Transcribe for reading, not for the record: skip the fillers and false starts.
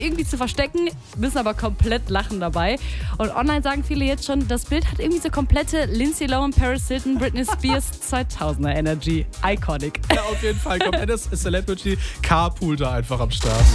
irgendwie zu verstecken, müssen aber komplett lachen dabei. Und online sagen viele jetzt schon, das Bild hat irgendwie so komplette Lindsay Lohan, Paris Hilton, Britney Spears 2000er Energy. Iconic. Ja, auf jeden Fall. Komplettes Celebrity Carpool da einfach am Start.